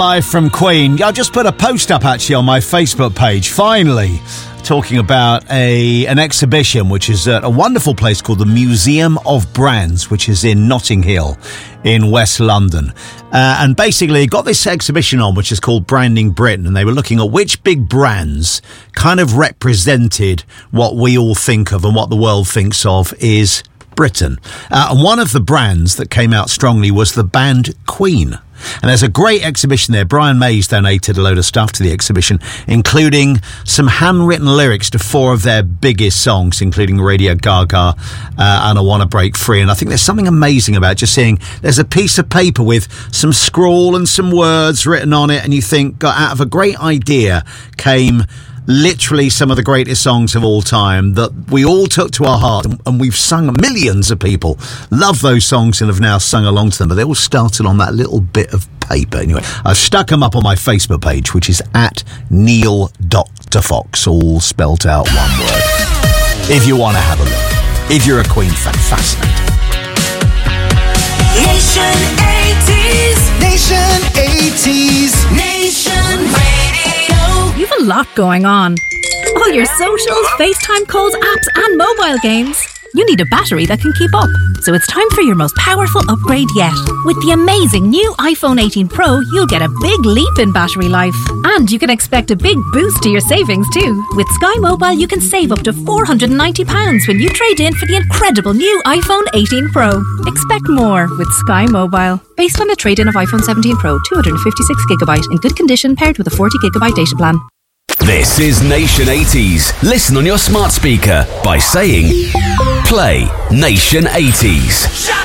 Live from Queen. I just put a post up actually on my Facebook page, finally, talking about an exhibition which is at a wonderful place called the Museum of Brands, which is in Notting Hill in West London. And basically got this exhibition on which is called Branding Britain, and they were looking at which big brands kind of represented what we all think of and what the world thinks of is Britain. And one of the brands that came out strongly was the band Queen. And there's a great exhibition there. Brian Mays donated a load of stuff to the exhibition, including some handwritten lyrics to 4 of their biggest songs, including Radio Gaga and I Wanna Break Free. And I think there's something amazing about just seeing there's a piece of paper with some scrawl and some words written on it, and you think, out of a great idea came literally some of the greatest songs of all time that we all took to our heart, and we've sung. Millions of people love those songs and have now sung along to them, but they all started on that little bit of paper. Anyway, I've stuck them up on my Facebook page, which is at Neil.Fox, all spelt out one word, if you want to have a look. If you're a Queen fan, fascinating. Nation 80s, Nation 80s, Nation Radio. You've a lot going on. All your socials, FaceTime calls, apps and mobile games. You need a battery that can keep up. So it's time for your most powerful upgrade yet. With the amazing new iPhone 18 Pro, you'll get a big leap in battery life. And you can expect a big boost to your savings too. With Sky Mobile, you can save up to £490 when you trade in for the incredible new iPhone 18 Pro. Expect more with Sky Mobile. Based on a trade-in of iPhone 17 Pro, 256GB in good condition paired with a 40GB data plan. This is Nation 80s. Listen on your smart speaker by saying, play Nation 80s.